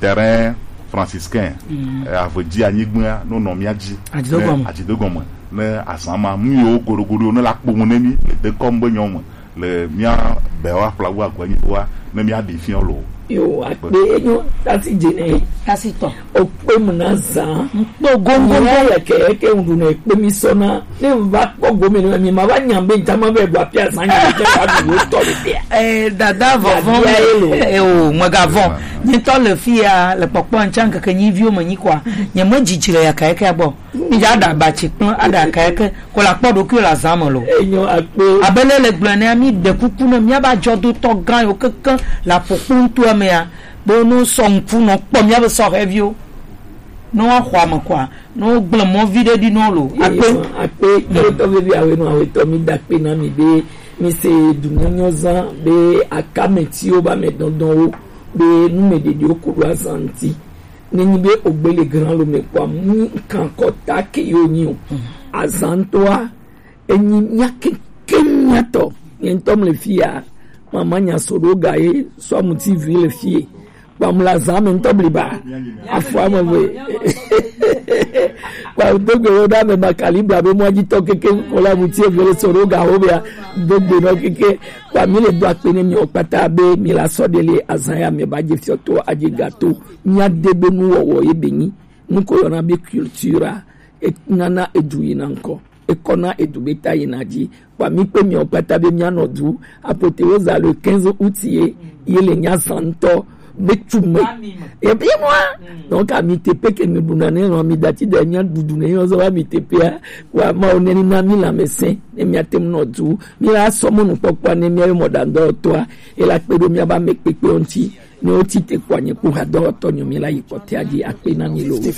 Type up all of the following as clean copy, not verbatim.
terrain franciscain avedi anyigba no no miaji adidogoma ne asama mio gorogodo ne la kpomo nemi de kombo nyom le mia bewa plawa kwaniwa ne mia defion lo yo akpe enyo tasi jene tasi to okpe munaza mpo gongo ya keke undune ekpe misona ne va kogo mi ma ba nyambe ntama be gwa pia sanya ke wa do to le dada vovon o magavon ni to le fia le popo nchanga ke nyi vio manyi kwa nya mo jijire ya keke abo ni ja da ba chipon ada keke ko la podo ki la zamolo enyo akpe abele le glane ami de kuku no mi aba jodo to gan o keke la popon to mea bono songfu no pom ya be so review no akwa makwa no glamo video di no lo akpe to be awe no awe to mi dakpe na mi be mi se dunyoza be akameti o ba me dondon o be nu me de okuru azanti ni be ogbele grand lo me kwa mu kan kota ke yo ni o azantoa enyi yake kenyato yentom le fia mama nya soro gae so amuti le fie ba mula zame ntobliba afwa mwe kwa dogo da me makalibra be mo ajito keke ko la muti vele soro ga obia dogo no keke kwa mi le do apene mi opata be mi la sodele azanya me ba je fioto aji gato nya debe nu wo yebenyi nko yona be culture nana eduina nko ekona edubeta yinaji kwa mi pe mi opata be mi anodu apoteoza le 15 août yele nya santo betume et puis moi donc a mi tepe ke mi bunane no mi dati de nya dudune yo so mi tepe kwa ma oneni na mi la mesen e mi atem no du mi la somo no pokwa ne mi mo dando to e la pedo mi aba me pepe onti ni o ti te kwanye ku hado to nyo mi la yikote aji akpe na mi lo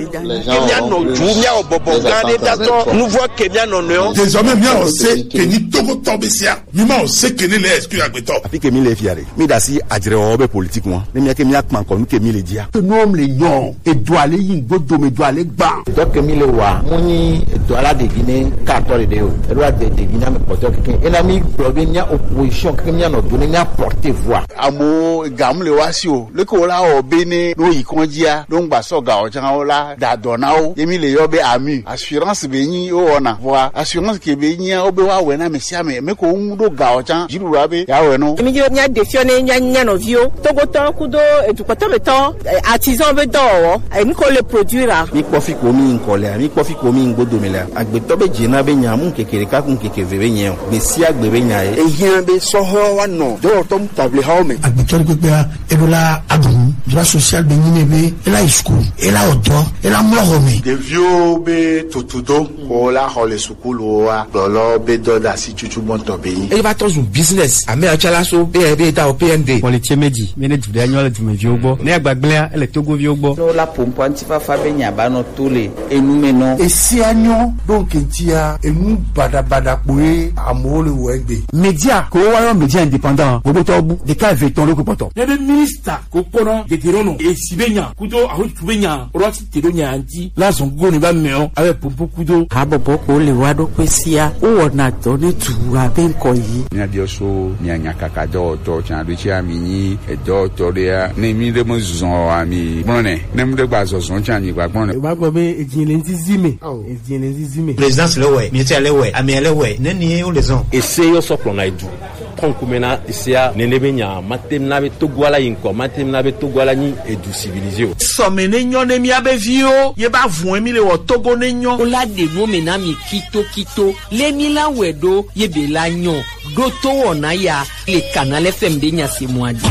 Kenya no du mi o bobo gane dato nous voit Kenya no no désormais mi on sait que ni togo tobesia mi ma on sait que ni les excuse agbeto api ke mi le fiare mi dasi ajire obe politique mo mi ke mi akman ko ke mi le dia nom le nyon et doit aller yin godo me doit aller gba donc mi le wa moni doit la de Guinée carton de o doit de Guinée me porter que et la mi provenia opposition que mi no donner na porter voix amo gam le wasio le ko la obene no yikonjia don gba so ga o jan o la da donao emi le yo be ami assurance be yin o ona voix assurance ke be yin o be wa we na me sia me ko ndo ga o jan jiru ra be ya we no emi jo nya defione nya no vio togoto kudo edukoto beton artisan be do emi ko le produire mi kofi ko mi nkole mi kofi ko mi ngodo mela agbeto be jina be nya mu kekere ka kun kekeve be nya be si agbe be nya e yen be so ho wa no do to table ha o me agbeto pe ebola adun droit social be nyine be ela school ela odo ela mlohome de vieux be totudo ko la ho le school wa dolo be do da si chuchu bonto be yin e va to zu business ame achala so be ta o PND politie meji manage de annual de meji ogbo ne agbagbe ele togo vi ogbo no la pompo antifa fa be nya ba no tole enu me no esi anyo donc ntia enu badabada poe amole wo egbe media ko wa media indépendant obo to bu de ka veton lo ko poto ebe minister ko pono de gerono e sibenya kudo aho tubenya roti tedonya anti la zongo ni ba meo ave pompo kudo abobo ko le wa do pesia o wona to ni tuwa ben ko yi ni adio so ni anya kaka do to chan do chi ami ni e do to dia ni mi de mo zon ami bonne ne mu de gba zon chan ni gba bonne ba go be ejinle nzizime présidence le ouais ministère le ouais ami le ouais ne ni o les on essaye yo soplo na idu konkumena isia nenebenya matemna be togwala yinko matemna be togwala ni edu civilisé o somene nyon ne mi abevio ye ba vun mi le wo togo ne nyon o la de no me na mi kito le mi la wedo ye be la nyon do to wona ya le canal FM de nya se moadi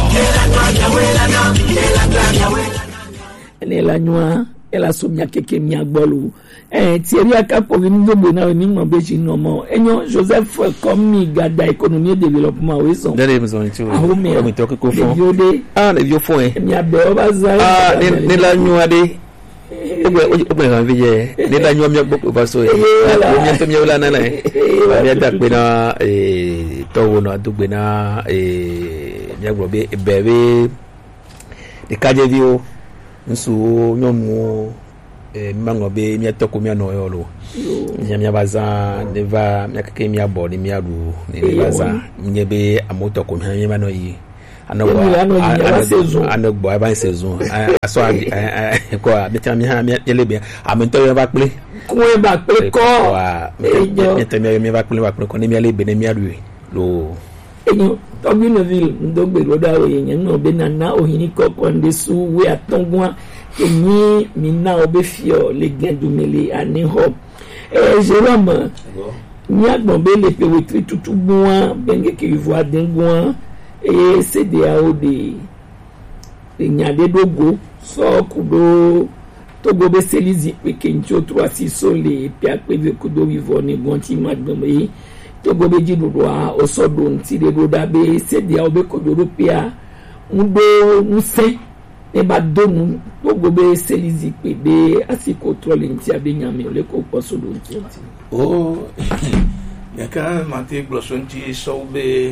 ele la nyon ela somia keke mi agbolu Thierry Akako vini dobo na ni mo be no mo enyo Joseph comme gada économie développement oui son dale maison tu o to ko fon le vieux fond mi abe o baza ne la nyu ade o ran vie ne la nyu mi gboko ba so mi to mi ola na na mi da pe na to wo na dogbe na mi agbo be bebe de kaje vio nso nyomu mango be mi atoko mi ano yolo mi abaza neva mi akake mi abo ni mi adu ni baza mi be amoto ko mi mano yi anogbo aba saison aso ko abetami ha mi elebe amento yo ba ple ko e ba ple ko mi ba ple ko ni mi elebe ni mi aru lo enyo Togbinville ndogbe roda oyenye no be na ohini ko konde su we atongwa enyi mi na obe fio le gendumele ani ho Jérôme ni agbonbe le pewetri tutu gboa benge ke ivoa dengwa CDAO de nyade dogo so kudo togo be selizi pe kencho 3 so le pia pe kudo vivoni gonti magbome togo be jidoa osodo nti de roda be CDAO be kodo pia ndo nse e ba donu togo be selizi pe be asi control nti abenyame le ko posodo nti yaka mate glosonti sobe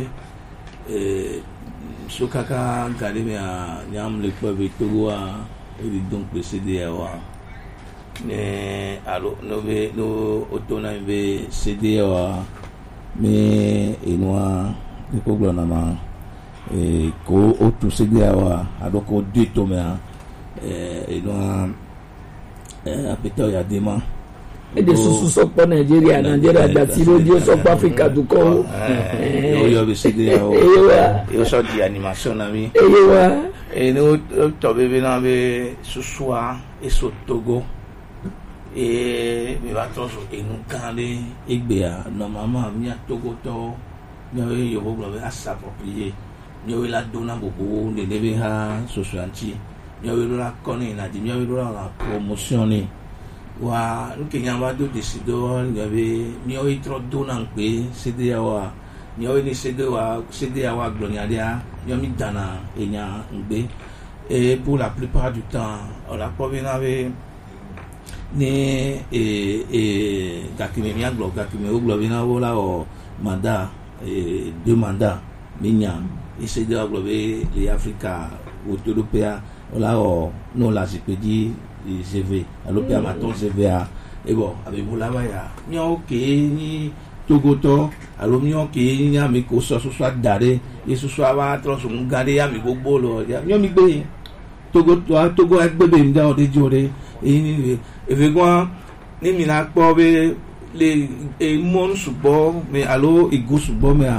sukaka galimia nyam le pebe togoa e donc le CDAO ne alo no be no otona be CDAO me enwa ko glona ma ko otu CDAO adoko ditoma enwa apeta ya dema de susu sokpo Nigeria dati radio sokpo Africa duko yo be CDAO yo so di animation na mi no to be na be susua e so Togo mi va troso enu kande egbea no mama mi Togo to mi yo bo be s'approprier mi yo la dona bobo de debe ha sosuanti mi yo la koni na di mi yo la promotion ni wa nkenya ba do decido ngabe mi o itro dona npe CDAO mi o ni CDAO gloniadia mi mi dana enya ngbe et pour la plupart du temps on la provenave ni gakime mi aglo gakime o globina wala o mandat 2 mandats minya et CDAO globe les Africa européen wala o no la sipedi CV alopia maton CVA et bon avec vous là ya mi ok ni Togoto alo mi ok ni ami ko so dare et ce soit va trop so ngade ya mi gbogbo lo ya mi gbe Togo agbebe mi da o de jore e ve gwa ni mi na po be le mon subo me alo igo subo me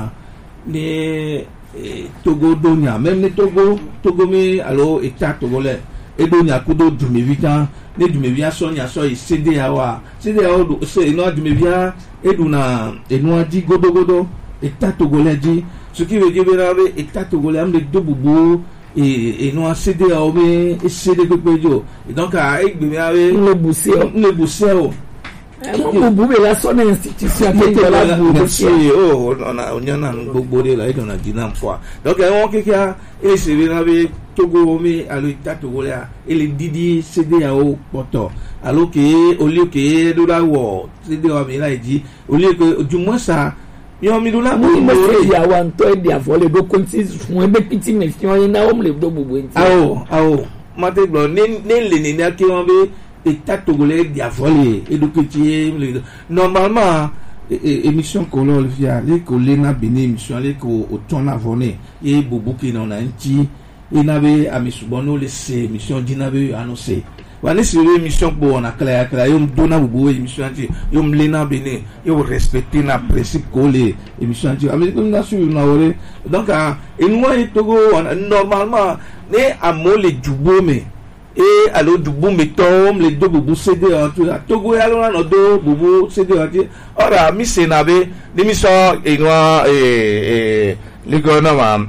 ni Togo donya même ni Togo mi alo eta togolais edo nya kudo dumevita ne dumevia so nya so CDAO do se no dumevia edu na enu adi godogodo eta togolais di ce qui veut dire que eta togolais am le dobubu et no CDAO be CD de pejo et donc a egbe ave le bousseo Boubou la son institution qui est là pour on a gbogbo de la dans la Guinée fois donc on qui a et c'est bien Togo mais à l'état togolais et les Didi CDAO poto alors que au lieu que de la wo CDAO mais là il dit au lieu que du moins ça yo mi do la mo ya wan to e dia vole do konti fun be piti me fi on na o le do bobo nti awo mate glo ne le ni na ke on be état togolais diavolé et donc normalement émission color via les colena bene émission les ko auton avone et bobo qui non anti et n'avait ami subono les émission dinabe annoncé wane sur émission pour on a clair yo dona bobo émission anti yo mlena bene yo respecter na principe collé émission anti ami na sur na ore donc et nous et Togo normalement né amole dubo me et alors du bout mettons les deux boubou CDAO Togo et alors on a deux boubou CDAO ora mi senabe l'émission et noir et les gouvernements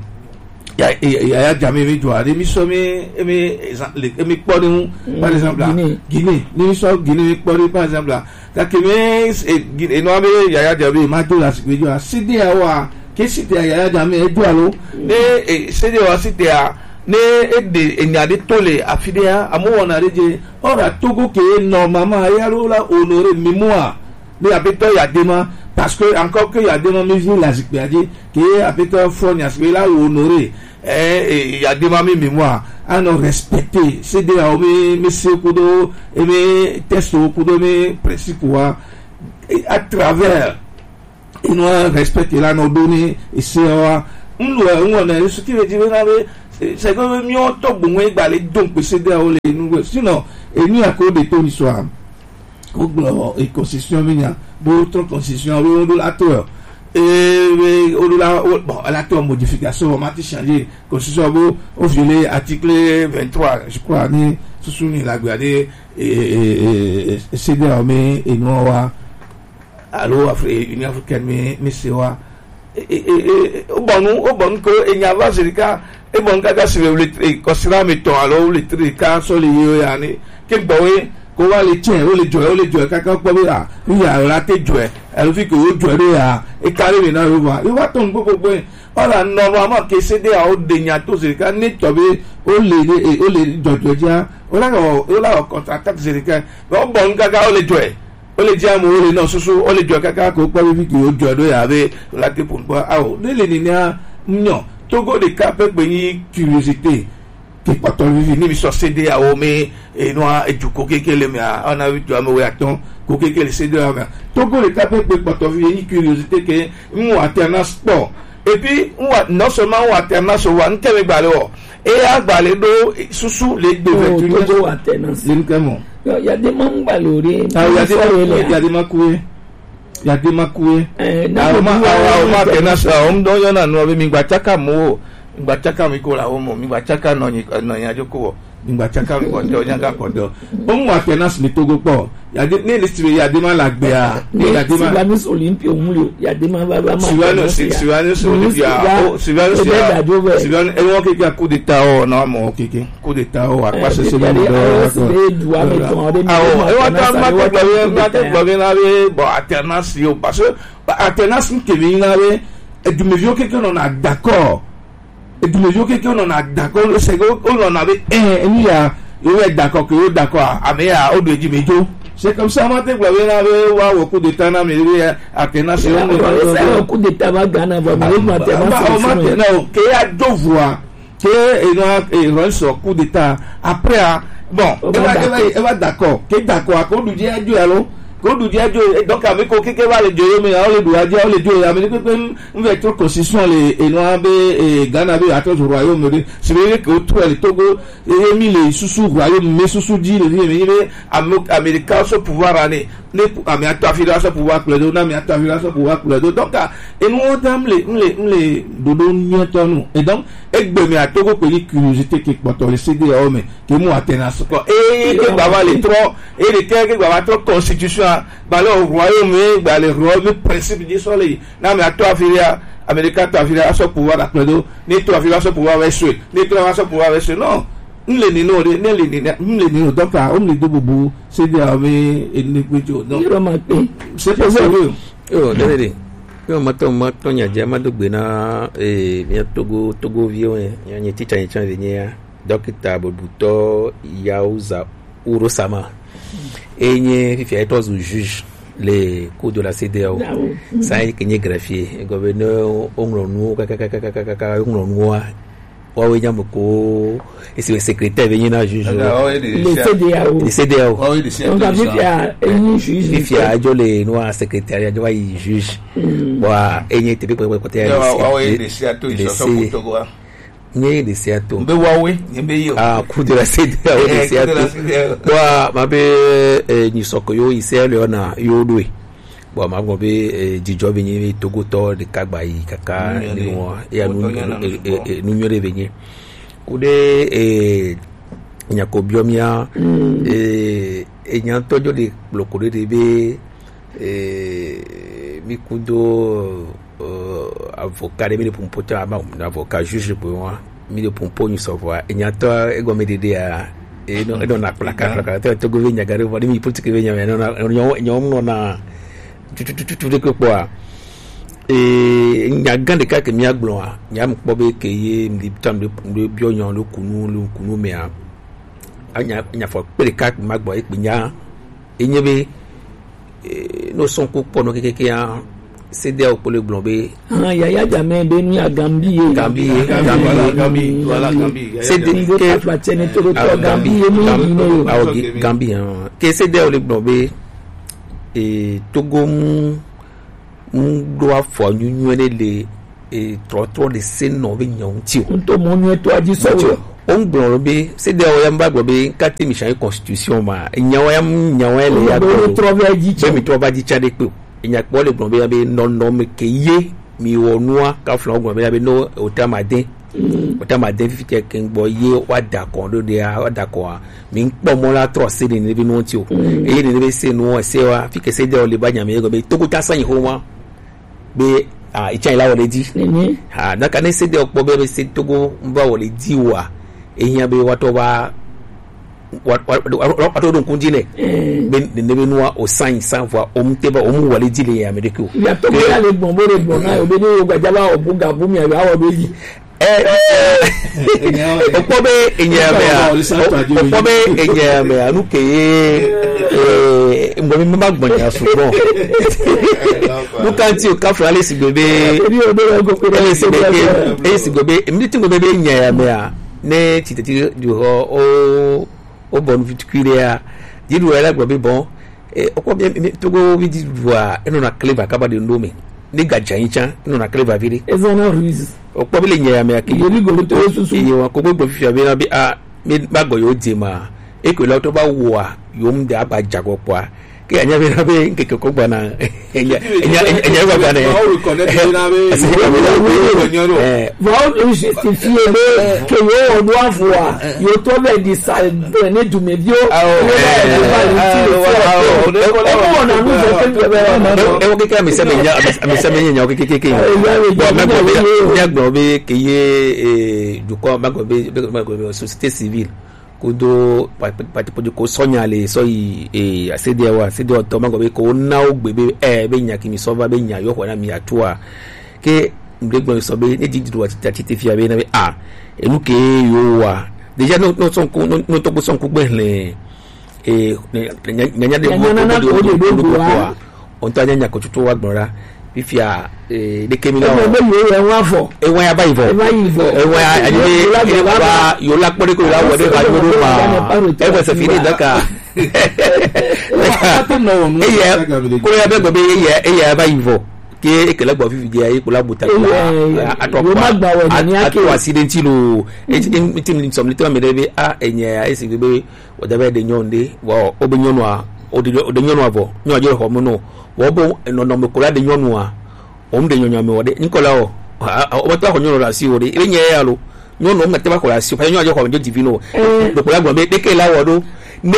ya jamais vu toi l'émission mais par exemple Guinée l'émission Guinée par exemple là et noir ya jamais mato la CDAO qu'est-ce que ya jamais et alors et CDAO CDAO ne ede enyade tole afidea amuona reje ora Togo ke normalement yaro la honorer mémoire mais abeto ya dema parce que encore que ya dema me vie la zikbiadi ke abeto fonia se la honorer ya dema me mémoire à non respecter c'est de me kudo et me testo kudo me principe à travers et nous respecter la nos données et c'est nlu on na su ti ve na be se go mi o to gbon we gba le don pe CDAO le nu sinon eni akode to ni so am o glo e constitution mi ya bo to constitution o do la to l'acteur modification on m'a changé constitution bo au violer article 23 je crois ni sous la regarder CDAO mais et non wa allo Union africaine mais c'est wa au bon que il y a va Africa et bon gaga sur le considérer mettons alors les trucs sur les yani que boy ko wa le tiens o le joy kaka po bi a ya la te joy e fi ko o joy re a e kare mi na ro wa e wa ton gbogbo ola no wa ma ke CDAO de nya to se ka ni to bi o le jojo ja o la contract se ka o bon gaga o le joy o le ja mo o le no susu o le joy kaka ko po bi ko o joy do ya be la te pun po a o le ni na nyo Togo de ka pe ni curiosité qui pas vivi ni so CDAO mais et noa et du coquet le mia on a vu tu me attend coquet le CDAO Togo le cap pe pas vivi ni curiosité que moi alternance sport et puis non seulement on alternance o wan tebe gbalo et a gbale do susu les deux Togo alternance l'incamo il y a des membres baloré il y a des makoué ya de makoué alternance on do yo na no be mi gba chaka mo ngbachaka mi ko la omo mi ngbachaka no nya joko ngbachaka mi ko do nyanga ko do o mu alternance ni Togo po ya de ni list ya de ma la gbe a ni ya de ma la Miss Olympia omulio ya de ma ba ma Siwano Olympia o Siwano e won ke coup d'état o no mo keke coup d'état o apa se mo do e wa ta ma ko gbe na be bo alternance yo parce que alternance ke mi na be e du me vio ke non a d'accord et du mesure que on a d'accord c'est on avait il y a d'accord que d'accord mais on doit dire mejo c'est comme ça moi te gba we na we wa wo coup d'état na me alternance on coup d'état va Ghana va mais maintenant que ya do voix que et non so coup d'état après bon elle va d'accord que d'accord ko du dia jo alors ko du dia jo donc avec ko keke va le joyo me o le du dia o le joyo ya me pe on veut trop constitution les et noa be Ghana be ato royaume de c'est vrai que tout le Togo et mis les sous royaume mais sous dit le américain ce pouvoir aller ne américain affaire ce pouvoir pour le na américain affaire ce pouvoir pour le donc et nous dame les dodo nyoto nous et donc egbe me a Togo ko ni curiosité qui porte le CDAO mais que moi alternance quoi et que baba les trop et les que baba trop constitution ba le royaume ba le royaume principe du soleil na me ato affaire américain to affaire ce pouvoir après do ni to affaire ce pouvoir avec ceux ni to affaire ce pouvoir avec ceux non le nino donc on le dobo CDAO et ne kwejo non c'est pas sérieux yo dede yo mato nya jama do gbe na mi Togo vio ya ni teacher nya venye dokita bobuto Yauza Urosama enye fifi etos juge les cours de la CDAO ça est que greffier gouverneur ongronu ongronu wawe jambo ko ese secrétaire venye na juge le CDAO on a vu qu'il juge jo le no secrétaire jo wa juge wa enye te pe côté wawe de siato iso Togo nye de siato mbe wawe mbe yo coup de la CDAO de siato wa mabe ni sokoyo ise le ona yodwe bon ma go be jijo benye Togo to de kagba yi kaka ni wo ya nu nyore benye kude nyako biomia nyanto jo de blokore de be mi kudo avocat de mi pompoto ama avocat juge pour moi mi de pompo ni savoir nyanto ego me de a no na plaka Togo venya gare vo mi politique venya no nyom na tu de ko kwa nya gande ka ke mi agbon a nya mpo be ke ye mi tam de bio nyon lo kunu me a nya fo pele ka magbo e pinya enyebe no son ko pono ke a CDAO pour le globé ya jamais be ni a Gambie voilà Gambie c'est que platine to Gambie que CDAO le globé et Togo doit faire une trɔtrɔ de se nɔ be nyɔnu ti o. ntɔ mɔ nyuie to adi sɔrɔ. o ń gbɔn be sede o ya n ba gbɔ be kati mi sanye constitution ma nyawa ya le ya gbɔ bɛ mi tɔ ba di tsa de pe o nyakpɔ le gbɔn be ya be nɔnɔ me ke ye mi wɔ nua ka fila o gbɔn be ya be no o ta ma den fifi tɛ ke gbɔ ye wa da kɔn do de ya wa da kɔn a mi kpɔ mɔ la trɔ se de ne be nu ti o eye de ne be se nu se wa fi ke se de o le ba nyame ye gbɔ be togo ta sanyi ho wa be ìtsan ìlà wọlé di naka ne se de ọkpọ bẹ se togo n ba wọlé di wa ehiã bẹ watọ do nkun di nẹ bẹ ne bẹ nuwa o san fua o mu tẹ ba o mu wọlé di le amẹrika o. yàtọ̀ bóyá lè gbọ̀n bó lè gbọ̀n náà o bẹ ní o gbàjábá ọ̀bùn gàbú mi àbí àwọ̀ bẹ yìí. ọkpọ bẹ ẹnyẹ anu keye mgbọmi mma gbọnyà ṣùgbọ́n lukanti o kafra ale sigbe emiri tí gbogbo bẹ nyẹ mẹ ne titati du hɔ o bɔnu fitikiri a didu yɛrɛ gbɔ bi bɔn ɔkɔ bi togo bi di du a eno na clever kaba de ndomi ne gadza yin can eno na clever bi de. ezana ruiz. ɔkɔ bi le nyɛ yamɛ ake. yeli golo to susu. iye wa koko gbɔ fifi abi na bi a mi ba gbɔ yóò di ma eko la tó bá wò a yóò mu de a ba jago pɔa kí ẹ̀yẹ́ bí náà bí nkèké kó gbà náà ẹ̀yẹ́ bá gbà náà vọ́n justifie pé kéye ọdún àfọ a yóò tó bẹ̀ di sàlẹ̀ ní dùmẹ̀bí ó ẹwọ kékeré mi sẹ́mi yẹn yẹn kékeré yẹn gbọ́ bí kéye dùkọ́ bá gbọ́ bí société civile kodo patipodi ko sɔnya le sɔyi asediɛ wa asediɛ ɔtɔ mago be ko nawo gbebe be nya kimi sɔva be nya yɔ wɔna mi atua ke ndegblɔ sɔ be ne didi do tati te fia be na be enu ke yo wa déjà no sɔnku no tɔgbo sɔnku gbɛ le nyanya de bo wa ɔntɔ anya nya kotutu wa gbɔra fifia de kemi la ewa ya bayi fɔ ewa ya anyebe ewa yola kpɔde ko yola wɔde ka yoro ma ɛfɛ sɛ fini daka eye ko ya bɛ gbɔ be eye ya bayi fɔ ke ekele gbɔ fifi di ayi kola buta atɔ asidenti lo eti mi sɔmi tɛmɛ mi de bi enye esi be wɔde bɛ de nyɔnu de wɔ o be nyɔnu a o de nyɔnu a bɔ nyɔnu a jɛ xɔ mu no wɔ bo nɔnɔme kola de nyɔnu a o mu de nyɔnu ame wɔ de nkola o o to akɔ nyɔnu la si o de ebe nyɛ ya lo nyɔnu o mu te ba kola si o pɛ nyɔnu a jɛ xɔ mu de divi no de kola gbɔn be deke la wɔ do ne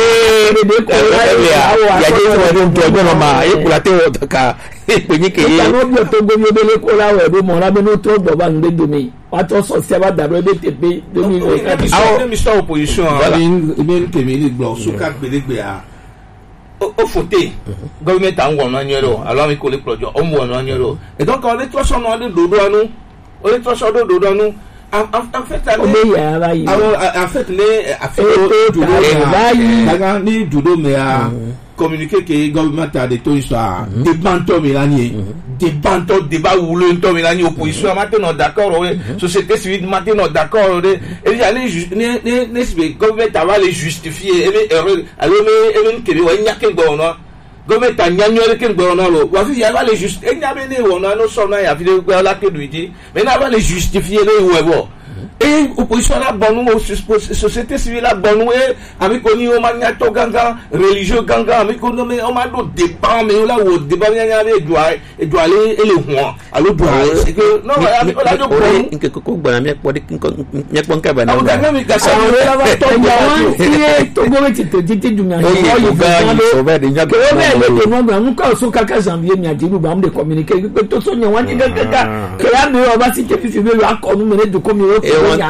yàjẹ ìwọ ẹni tó ọjọ́ náà máa ẹ kula tẹ wọ ka èpè ní kéye. ìtàn ọgbẹ tó gbóni ebele kó láwọ ẹdún mọ lábẹ ní tó gbọba nílé domi wàá tó sọ sí abádàbẹ ẹbí tèpé domi ìwé káàdì. àwọn mr opposition ibi ní tèmi ní gbọ sókà gbèlégbè à ó fòté gọọmenti à ń wọ̀ náà nyẹ́rọ àlọ́ mi kò lè pọ̀jọ́ ó ń wọ̀ náà nyẹ́rọ ètò kan ọdún tọ́sọ̀ náà ọdún dòdò ọdún ọdún tọ́sọ̀ ọdún dòdò ọdún en fait les affaires ni judo mais a communiqué que gouvernement a de tout ça des bantos milani des bantos débat woulo to milani opposition maintenant d'accord société civile maintenant d'accord et aller ne gouvernement va les justifier alors mais que wa nyake gbo no gouvernement a nyanyore ke gbo no lo wa fi ya va les justifier nyabe ne wo no so na ya fi de la ke duidi mais na va les justifier le wo et opposition la bonne société civile la bonne avec on y on m'a to ganga religieux ganga avec on mais on m'a do dépend mais là où débat il doit aller et le roi alors doit c'est que non avec on a do bon que ko gba mi ko mi ko nka ba na on mi ka sa la va to ya to go ti te du mi o ga so ba de nya ko le no gba mu ka so kaka janvier mi adi ba mu de communiquer que to so nya wan ni kaka ke ya be o ba si ke fi be akonu me de ko mi o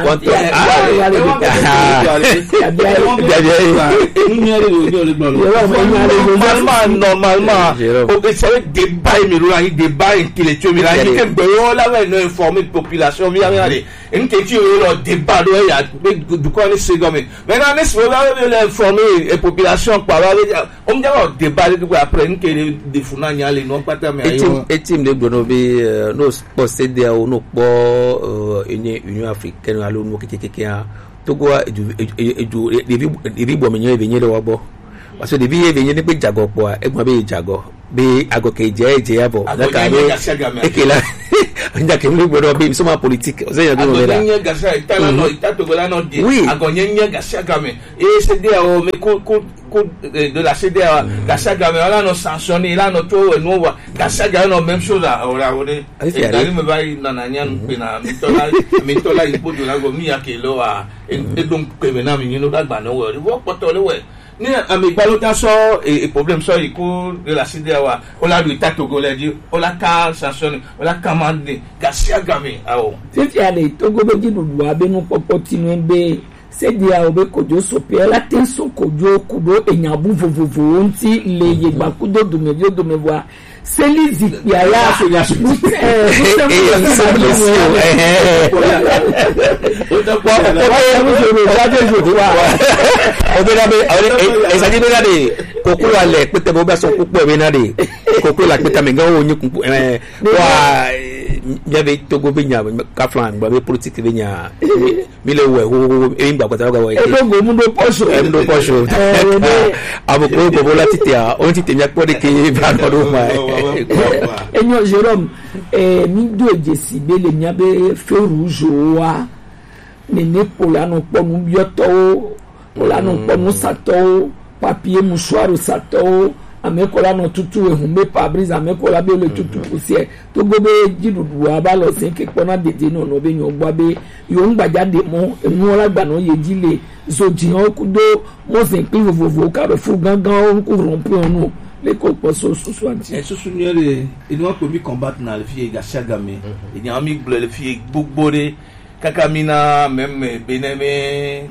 normalement c'est un débat débat intellectuel informer population une question débat du coup on est gomme maintenant on informer la population par on dit débat après une des funanya les non pas et team de bonobi nos posséder ou nos union africaine alo no kekeke a togo edu ebi bo menye ebenye le wabo parce que depuis venir ne peut jago quoi et moi be jago be ago ke je abo zaka be ekela nja ke mli bodo be soma politique o zeya go mera agonye gasa itala no itato gola no di agonye gasa game et CDAO me ko de la CDAO gasa game là no sanctionné là no to no wa gasa game no même chose là ora ore et dali me vai na nyan pena mitola ipo de la go mi akelo a et donc que maintenant mi no dagba no we wo poto le we ni ami balota so et problème so iko de la CDAO on la du tato gola di on la ka sanctionné on la commandé gasa game awo titi ale togo be di dudu abenu popoti no be CDAO be kojo sope la tenso kojo kudo enyabu vovovo nti le yegba kudo dumedio dumewa selizi ya kokolo ale pete bo ba so kupo be na de kokolo la pete menga o nyi kupo wa nyabe togo be nya ka flan ba be politique be nya mi le we e ngba kwata ga we e dogo mundo posho abo ko bo la titia o titia nya ko de ke ba no do ma enyo Jérôme mi do ejesi be le nya be fe rouge wa nene pola no ponu bioto pola no ponu sato papier mouchoir sato amekola no tutu ehunbe pabrise amekola be le tutu poussière to gobe jidudu abalo se ke pona dede no no be nyogba be yo ngbajade mo enu ola gba no yejile zojian kudo mo se pin vovovo ka be fu gangan on ku rompu onu le ko poso susu anti susu nyere inu ko mi combat na le fie gashagame e nya mi bleu le fie bugbore kakamina même beneme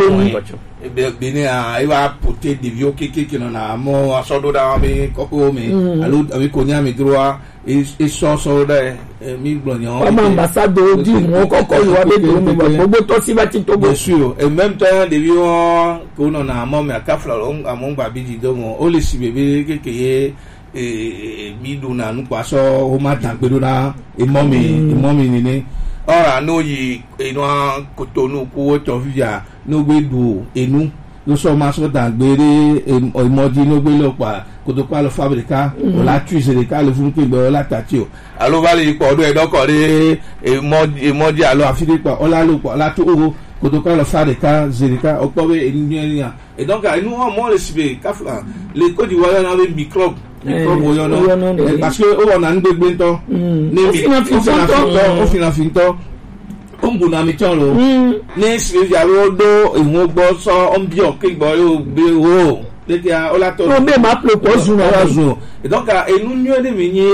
bene a iwa pote de vieux qui non a mo asodo da mi koko mi alo ami konya mi droit et so da mi blonyon comme ambassadeur di mo koko yo be do mi gbogbo to si ba ti togo bien sûr et même temps de vieux ko non a mo mi akafla amon ba bi di do mo o le si bebe kekeye mi do na nu pa so o ma tan pe do na e mo mi ni ora no yi enu Cotonou ko to via no gbe du enu no so ma so da gbere emoji no gbe lo pa ko to pa lo fabrica o la tuise de ka le fun pe gbe la tatio alo vale ko do e do ko re emoji alo afide pa o la lo pa la to o ko to ka lo fabrica zerika o po be enu et donc enu mo le sibe kafla le Côte d'Ivoire na be microbe parce que on a un dégât to ni o fina finto ongu na mi cholo ni si ya rodo ìwọ̀n gbo so on bi o ke gbo yo be o le dia o la to no be ma plo ko zuna et donc enu nyo de mi ni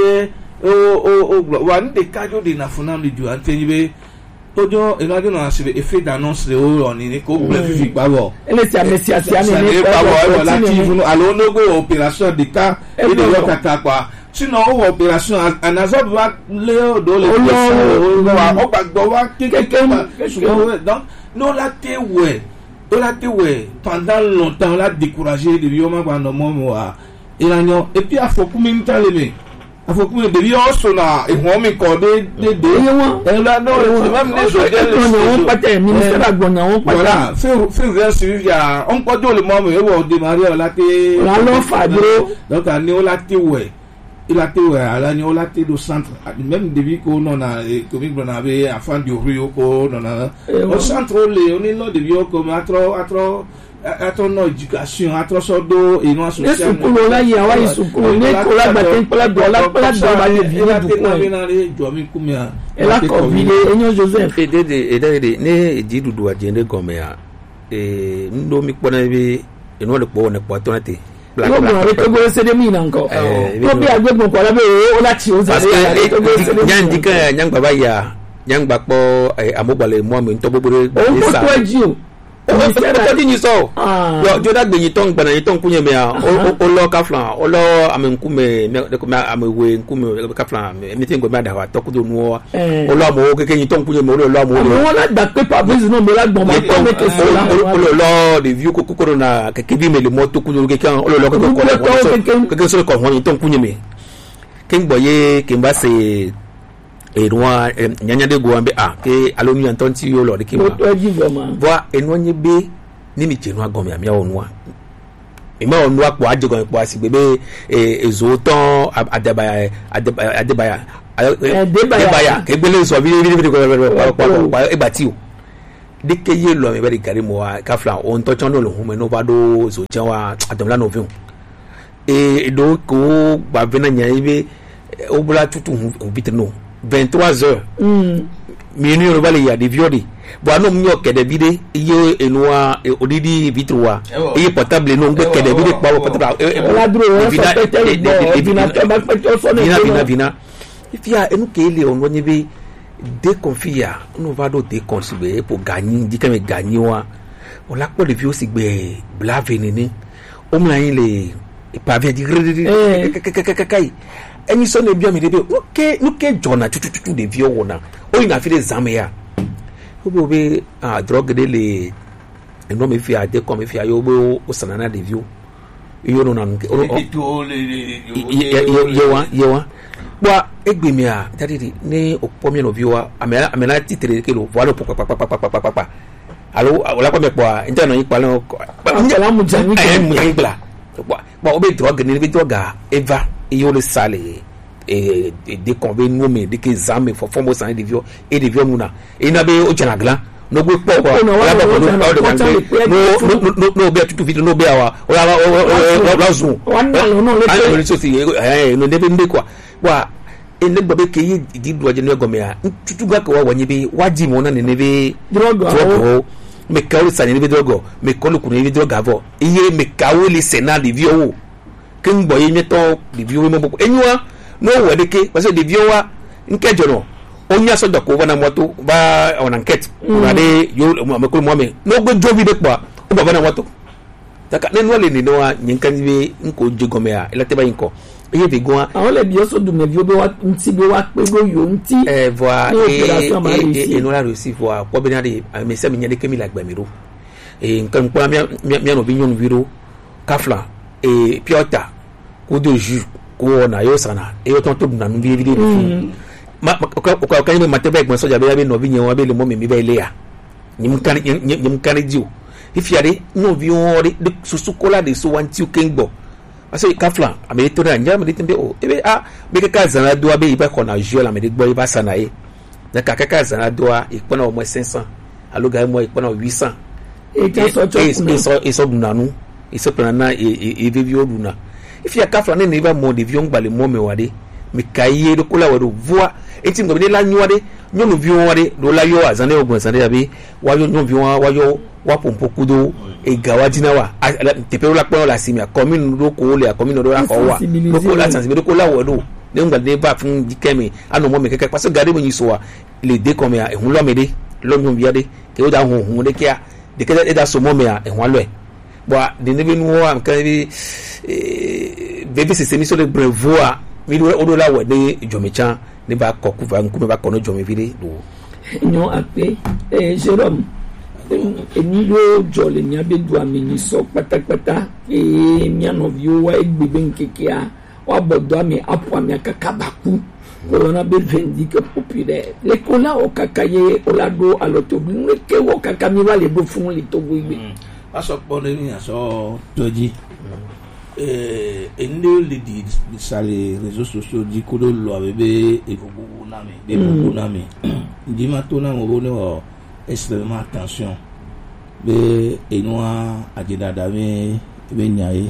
o wa ni de kajo de na funa mi ju anteni be tojo elajo na se effet d'annonce le o ni ko ble fi pa bo ele ti amesia ti ani ni pa bo la ti funu alo no go opération de cas et de yo kaka kwa sinon o opération anazo ba le o do le o gbagbo wa keke donc no la te we pendant longtemps la décourager de yo ma ba no mo wa ilanyo et puis afoku mi ntale me afoku de bi o so na ehun mi ko de e la no même les on pate ministère agbona on pate voilà fait bien suivi ya on pojo le mo e wo de maria la te la lo fadro donc ani o la te we il a été ala ni o la te do centre même depuis ko non na comique na be afan du rio ko non na o centre le on no de bio comme atro no éducation atro sodo et no association esukulu la ya wa esukulu ne ko la baten pla do ba le vi du ko na le jo mi kumia ela ko vile enyo Joseph edede ne di dudu agende gomea ndo mi pona be eno le po ne po tonate yo mo re to go se de mi na nko to bi agbegbo ko la be o la ti o za nyan dika nyang baba ya nyang bakpo amogbale mo mi to gbogbo o ko to ji o o ti ni so yo da gbeyin ton gbana yin ton kunye me o lo kaflan o lo amenkume me ko amewe nkume kaflan mi tin go ma da wa to kudo nu o lo amo keke yin ton kunye me o lo amo o la gba pe pablis no me la gbon ma ko me ke so la o lo de view ko na keke bi me le moto kunyo keke o lo keke so ko won yin ton kunye me king boye kimba se erwa nyanya de go ambe ke alomi anton ti yo lo de kimba to ji go ma bo enwo nye be ni mi chenu agom ya mi awonwa ima onu akpo ajogon po asigbe ezo ton adebaya kegbele so bi igba ti o deke ye lo me be gari mo wa kafla on to chon lo hun me no ba do so jan wa adomla no fiun do ko ba vena nya ibe o bula tutu hu bitno 23h mi ni ro bale ya de viodi bo anu mi o kede bide iye enua odidi vitrua iye portable no ngbe kede bide pa portable la duro vina ifia enu ke ile on woni be de confia no va do de consibe pour gagner di keme gagner wa o la po de vi o si gbe blave ni o mu yin le pa vi di kai eni so ne bia mi de be nuke jona tutu de vi o wona o ina fi de zame ya obe drug de le eno me fi ade ko me fi ayo bo o sanana de vi o yo no na nke yewa wa egbemi a dadidi ni opomi no viwa amena titre kelo voilo papa alo ola ko me po nta no yipa lo la mu jani ngla wa obe drug ni be droga eva iyo le sale de conve no me de ke zame for formo san de vio e de vio muna ina be o janagla no gbe po ko no be tutu video no be awa o zoom no so si no de be mbe kwa wa ene gbe ke yi di do je no egome a tutu ga ko wa wonye be waji mo na ne be drogo me ka o sani be drogo me ko lu ku ne be drogo avo iye me ka o le sena de vio wo ke ngbo yi meto de vio mo bo enwa no we de ke parce de vio wa nkejo no onya so dako bana moto ba on enquête na de yo me ko mo me no go jobi de kwa o ba bana moto taka ne no le ni no nyinkan bi nko jigome a elate ba yinko eye be go àwọn le bi so du me bi o be wa nti be wa pe go yo nti voilà et no la réussi voir ko be na de me se me nyade kemi la gbamiro nkan ko mi no bi nyon viro kafla piota ko de jus ko na yo sana yo ton to na nu bi de ko kan me matebe egbon soja be no bi nyen wa be le mo me be ile ya nyim kan jiu ifiare no vi on de susukola de so wanti o kengbo aso kafla ame to na nya me tembe o ebe be ka zana do abe iba ko na jeu la me de gbo iba sana e na ka zana do ipona o mo 500 alo ga mo ipona 800 e ka so cho so dunanu iso plana e vivio duna ifia kafla ne ne ba mo de vion gbale mo me wade me kaye do kula wado voa enti ngo be la nyuade nyonu vion wade do la yo azane ogun sande abi wa yo nyon vion wa yo wa pompo kudo e gawadina wa tepe la pon la simia commune do ko le commune do la ko wa do ko la sensibilité ko la wado ne ngal de ba fun dikemi anu mo me keke parce que gade mo nyiso wa le de comme ya ehun lo me de lo mi biade ke o da hun de kia de ke da so mo me ya ehun lo e boa de ne be nu wa kan bi bebe se semi so le brevoa mi do o do la wa de jomecha ne ba ko ku va nku me ba ko no jome vide do no ape Jérôme eni do jole nya be do amini so patakpata nya no view wa egbebe nkekia wa bodo ami apo ami akakabaku corona be vendike populaire le kola o kakaye olado aloto bi ke wo kakami wa le do fun le to gbe aso pone ni aso toji ende le di sale réseaux sociaux di ko do lo abebe efugu nami di ma to na mo ne o extrêmement attention be enua adidada be nyae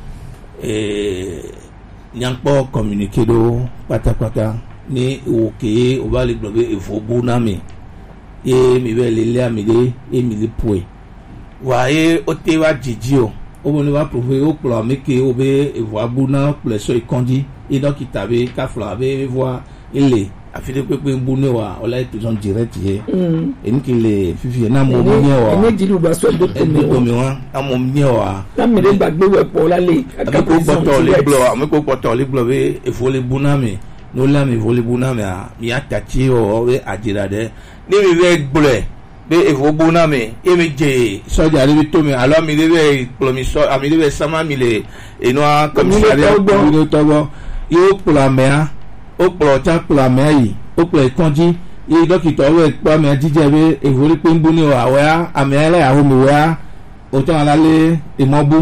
nyangpo communiquer do patapata ni oke o ba le globe efugu nami mi be le amide mi le poe wa o te wa jijio o mo ni wa prouver o klo meke o be efugu na pleso ikondi e donc itabe ka fla be voir ele afide pepe mbune wa ola etujon direct ye enki le fifi na mo mi wa ene dilu ba so do to mi wa amo mi wa na me le gbagbe we po la le aka ko poto le glo be e fo le bunami no la mi fo le bunami mi atati o we ajira de ni mi ve gble be e fo bunami e mi je soja le to mi alo mi le be plomi so ami le be sama mi le eno commissariat ni togo yo plamea o plo cha plame yi o plo ikonji yi dokito we pa me jije be e hori pe nbuni o awa ame ele aho mi wa òtún alálẹ́ ìmọ̀bú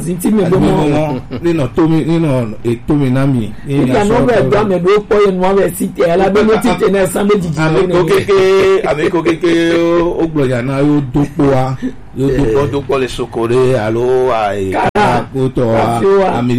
nínú tómi náà mi. nígbà náà bẹ̀rẹ̀ gbọ́ àmì ẹ̀dọ́ pọ̀ yẹn ni wọ́n bẹ̀ sí tẹ̀ alábẹ́ ló ti tẹ̀ náà sán méjì jì lónìí. àmì kò kéke ó gbọ̀yà náà yóò dópò wa yóò dópò lè sokore alo àkótó àmì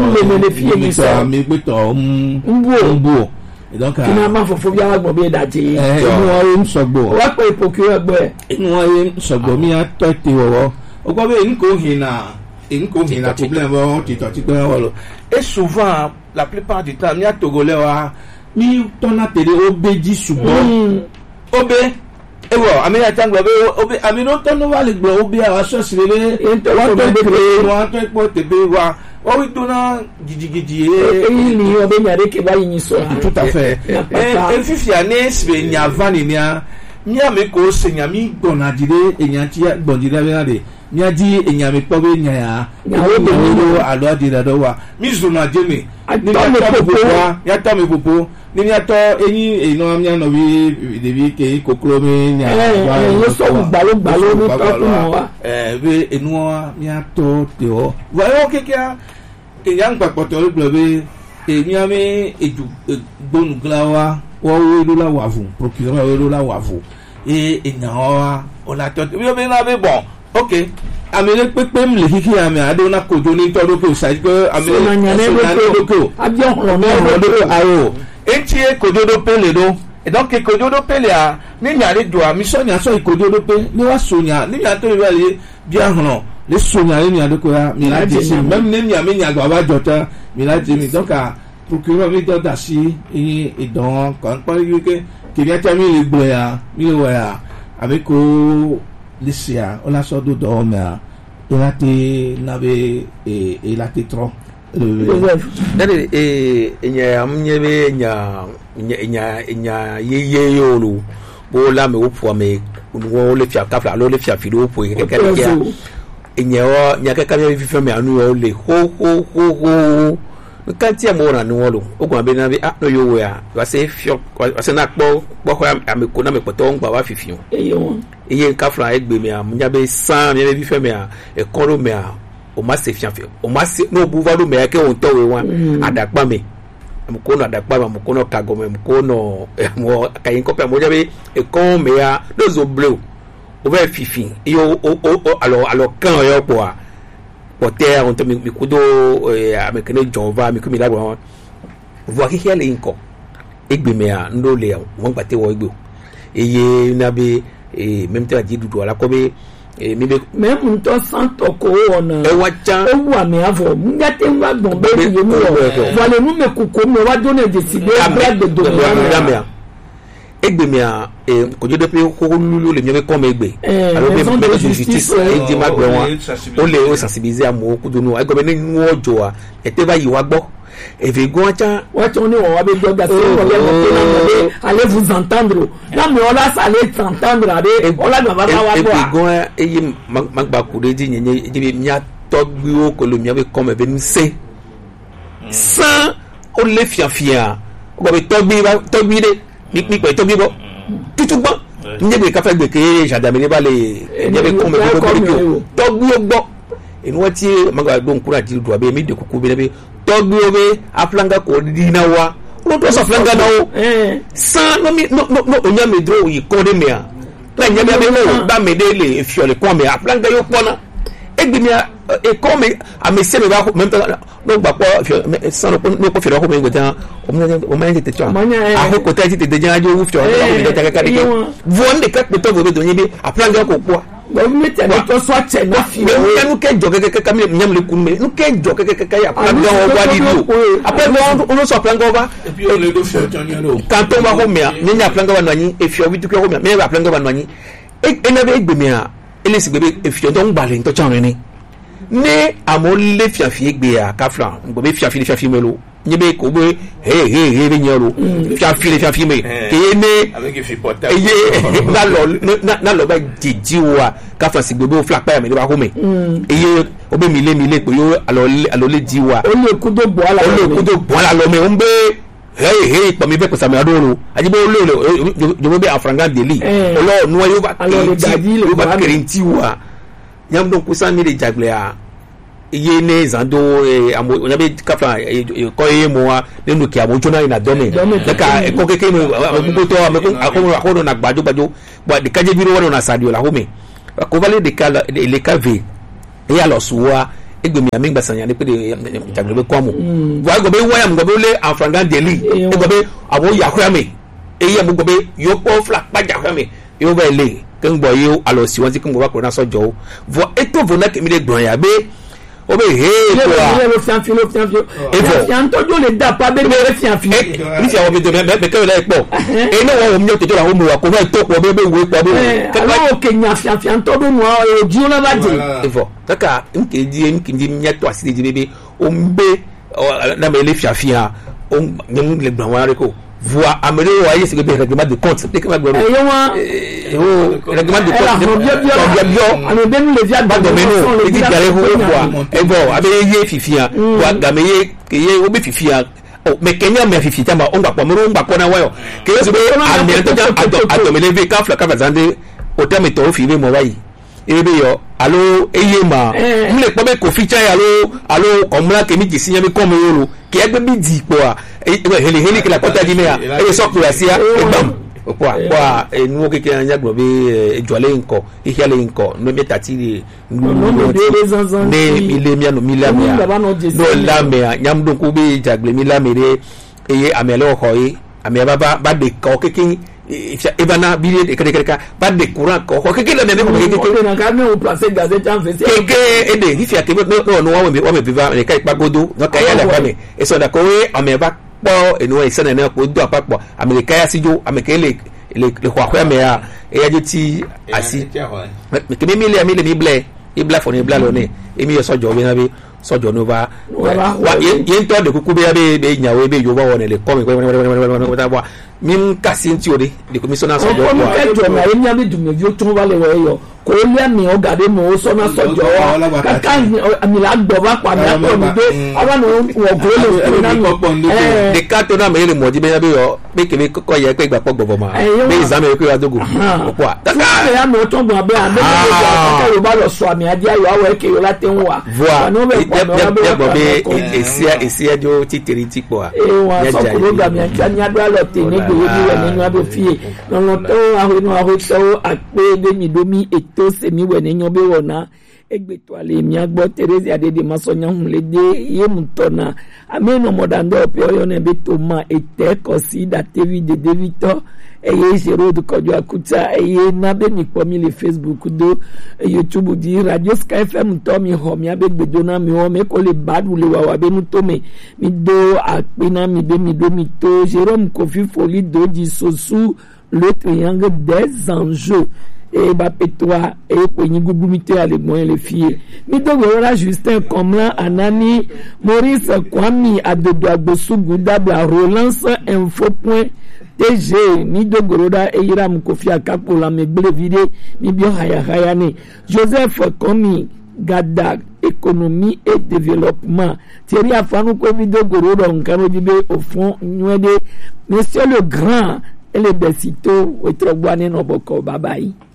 pẹ̀tọ̀ ń bù. kí ni a máa fọfọ bí àwọn agbọ̀n bí ẹ̀dá jẹ́ inú wọn yé ń sọ̀gbọ̀ wọ́n pẹ̀ ipò kí wọ́n gbọ́ ẹ̀. inú wọn yé ń sọ̀gbọ̀ mi á tọ́ ti wọ̀wọ́ ọgbọ́n bẹ́ẹ̀ n kò hìnà problème wọn ti tọ́ ti pẹ́ wọ́n lọ. et souvent la plupart du temps ní àtògolẹ́ wa ní tọ́nà tèrè ó bẹ́ jí ṣùgbọ́n ó bẹ́ ewọ àmì àtàgbà bẹ́ ó bẹ́ àmì ló tọ́nà wà lè gbọ́ ó bẹ́ àwọn aṣọ́sì rere wọ́n tó pọ̀ tẹ̀bẹ́ wa wọ́n wí dúná gidigidi. èyí ni ọbẹ̀ nyàdé kẹba yìí sọ. tout à fait ẹ fífi àní sèbè nyàva nìyà nyàmé kò sè nyàmí gbọ̀nàdìré ènyàntì gbọ̀nàdìré abẹ́rẹ́ nyàdí ènyàmé kpọ́ bẹ́ nyàyà nyàwó bẹ̀rẹ̀ àlọ́ àdìrẹ́ dọ̀ wa mi zùnà jẹ́mi nyàtọ̀ mi popo ní nyàtọ̀ eyín èyínà nyànà bí dèbí kéyìn kòkòrò mi nyàyà. ẹ sọ̀rọ̀ gbàlógbàló ní tọ́kùnà wa. bẹ ẹnu wa nyàtọ̀ tẹ̀ ọ́ wọ́n kékeré èyàn gbàgbọ́tọ̀ lọ́gbọ̀n bẹ èyàn mi ètò gbónúgbìlá wa wọ́n wélo la wà fún procureur wélo la wà fún èyàn wa ọ̀làtọ̀ bí wọ́n bẹ náà bẹ bọ̀ ok àmì lè pépé mi lè kíkí àmì àdó náà kojú ní tọ́dọ́kọ̀ ṣáàjú pé àmì lè sọ̀nàdọ́kọ̀ àbíọ̀hùn ayò etí kojodo pélé do ìdọ́kẹ́ kojodo pélé à níyàrá do àmì sọ́ni àsọ ìkojodo pé ní wàá sọ̀nyà níyàrá tó yẹ lé bí àhùn lè sọ̀nyà lé níyàrá kó ya mìíràn jẹ sí mẹ́mi ní níyàrá mi nyàgbọ́ àbá jọ̀tà mìíràn jẹ mi dọ́kà procureur mi dọ́dà sí ìdán kọ́ńpọ́n yìí ké kìnìún tẹ́ mi lè gbọ́ ya mi lè wọ̀ ya àmì kó lè ṣe à ọlásọ́dọ̀ dọ̀ mẹ́ à ìlàtí trọ́. Dade enya amnyebe enya yeye yolo bo la me opo me wo le fia kafla lo le fia fi do opo keke keke enya o nya keke me fi me anu yo le ho kan ti mo na ni won lo ogun abe na bi no yo we a wa se fio wa se na po ko ame ko na me poto ngba wa fifiun iye kafla egbe me amnya be san me fi me a e koro me a o ma se fiafio o ma se no buva do me ke won to we wan adakpa me ko no adakpa me ko no kago me ko no mo kayin ko pe mo jabe e kon me ya do zo bleu o be fifi yo alo kan yo po a pote on to mi kudo me kene jova mi ko mi lagbo vo ki hele inko egbe me a ndo le won gbate wo egbe eye na be même te di dudu ala ko be même to santo ko ona e wacha o wa me avo ngate wa gbon be ye mu wale nu me kuko me wa dona decide abra de do egbe me a ko jodo pe ko lulu le mi ko me egbe alo be justice e di ma gbe won o le o sensibiliser amo ku dunu e go be ni ojo a ete ba yi wa gbo efe go wacha ni won wa be joga se o le mo na mo allez vous entendre na me ola sale entendre ade ola gba ba wa gbo efe go eye magba ku de di nyenye di mi atogbi o ko lo mi be come be nse san o le fiafia o go be togbi de mi pe togbi bo tutu gbo njebe ka fe gbe ke jadame ni ba le njebe come be go togbi o gbo inu ti magba do nkura di do abe mi de kuku be be togbi o be aflanga ko di na wa no to so flanga na o san no onya me dro yi ko de me a la nya me o ba me de le fiole ko me aflanga yo pona egbe mi e ko me a me se me ba me no gba po san no ko fiole ko me ngota o ma nte twa a ho ko ta ti de jan ajo wu fiole ko me de ta ka de von de ka to go be do yin bi aflanga ko po government and to so che na fi o nu ke joge ke ka mi nyam le kun me nu ke joge ke ya aflanga o wa di do après on so aflanga ba et puis on le do fiole tanya no quand on va ko me ni nya aflanga ba no yin e fiole bi ko me me ba aflanga ba no yin e na be egbe me a ele si gbebe e fiole don gba le nto chan ni ne amo le fiafi egbe a kafla gbebe fiafi melo nyebe ko be he be nyoro fiafi me ke ne avec fi porta eye na lo ba jiji wa kafla si gbebe o fla pa me ba ko me eye o be mi le pe yo alo le ji wa o le kudo bo ala lo me o be hey pa mi be ko sa me adoro ajibo lo be afranga deli olo nu yo ba kerinti wa nyam don kusan mi de jagle a ye ne zando amo nyabe kafa ko ye mo wa ne no ki amo jona ina dome ka ko ke mo ko to ako na gbajo bo de kaje biro wona na sadio la home ko vale de kala le kave e ya lo suwa egbemi ami gbasanya ni pe de jagle ko mo wa go be waya mo go be le afranga deli e go be abo yakura me e ya mo go be yo ko fla pa jakura me yo be le ken bo yo alo si won ti ken bo ba ko na sojo vo eto vo na ke mi le gbon ya be o be he le fianfio fiantojo le da pa be le fianfio ni fi awon be do be ke le po e no wo mi o to la wo mo wa ko ba to po be we po be o ke nya fiantojo no o ji ona ba je evo taka nke di nya to asiri di bebe o mbe na me le fiafia o nyem le gbon wa re ko voix amere wa yesi ke be règlement de compte de kama gboro règlement de compte bio anu be nu le via ba do meno e di gare ho wa e bo abe ye fifia wa ga me ye ke ye o be fifia o me kenya me fifia ma o ngba po mo ngba po na wa yo ke yesu be amere to ja ato me le ve ka fla ka bazande o te me to fi be mo wa yi ebe yo alo eye ma mle po be ko feature alo omra ke mi jisi yemi ko mo yoro ke egbe bi di po a heli ke la kota di me a e so kura sia e bam kwa enu ke ke anya gbo be ejole nko ihele nko no be tatiri ne ile mi anu mi la me no la me nyam don ko be jagle mi la me re eye amele o hoyi ame baba ba de ko kekin ebana billet de kreka pas de courant ko keke le nene ko na ka me o placer gazette en fait keke ede if ya tebe no wa me biva le kai pagodo no kai ya la kame e so da ko we ame ba po enu e se na ko do apapo america ya sijo america le kwa me ya e ya jeti asi me ke mi le ble e bla fo ni bla lo ne e mi so jo bi na bi sojo no va wa yen to de kuku be nyawe be yo ba wona le come ko min kasinti ore de commissioner sojo ko ko na yen ya be dum yo tun ba le wo yo ko le mi o gade mo so na sojo ka kan mi la gbo ba pa mi ko ni be awa no wo go le na mi de ka to na me le mo ji be ya be yo be ke ko ye pe gba po gbo ma be exam e ko ya dogo ko a ta ya mo to gbo be ande ka yo ba lo so ami adi ayo awo ke yo la ten wa no be be esia jo titiri tipo a ya ja program ya nya do lo te ni gbe ni ni abo fie no to aho so ape de mi domi eto se mi we ni nyobe wona egbe to ale mi agbo Teresa Adede masonya hunlede ye mutona ameno modando pe oyo ne be to ma ete consider TV de Devito eye jero du kojo akuta eye na be mi po mi le Facebook do YouTube di Radio Sky FM to mi ho mi abe gbedo na mi ho me ko le badu le wa be nu to me mi do apina mi be mi do mi to Jérôme Kofi Folie do di sosu le triangle des enjeux et bapetoa et kwenye gugumite ale moyen les filles mi dogo wala Justin Komlan Anani Maurice Kwami Adodo Agbosugu Dabla Relance info.tg mi dogo roda Eiram Kofi Akapo la megle vide mi bio haya ne Joseph Komi Gadag économie et développement Thierry Afanu ko mi dogo roda nkano dibe au fond Nwede Monsieur le Grand et les besito otrogwane no boko babai